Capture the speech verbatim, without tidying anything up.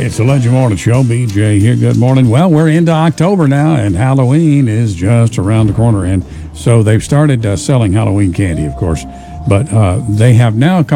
It's the Legend Morning Show. B J here. Good morning. Well, we're into October now, and Halloween is just around the corner. And so they've started uh, selling Halloween candy, of course. But uh, they have now come